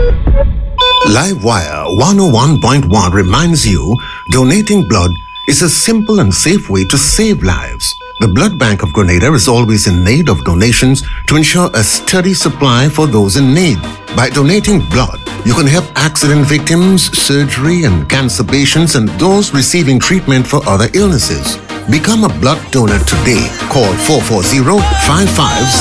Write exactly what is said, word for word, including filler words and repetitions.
Livewire one oh one point one reminds you donating blood is a simple and safe way to save lives. The Blood Bank of Grenada is always in need of donations to ensure a steady supply for those in need. By donating blood, you can help accident victims, surgery and cancer patients, and those receiving treatment for other illnesses. Become a blood donor today. Call four four zero, five five